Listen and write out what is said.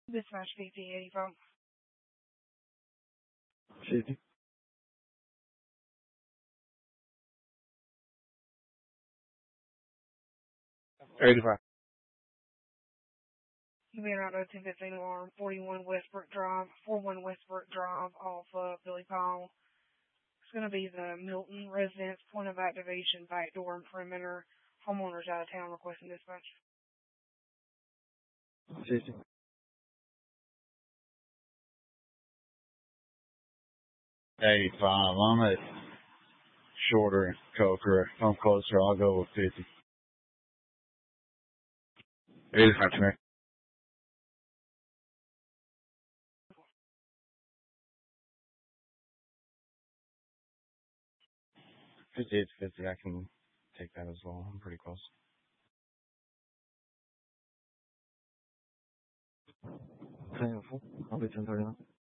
Dispatch 5085. 50. 85. You'll be around 1015 alarm, 41 Westbrook Drive, 41 Westbrook Drive off Billy Powell. It's going to be the Milton residence, point of activation, back door and perimeter. Homeowners out of town requesting dispatch. 50. I'm a shorter Coker. If I'm closer, I'll go with 50. 85 to me. 58 to 50. I can take that as well. I'm pretty close. Okay, I'll be 10:39.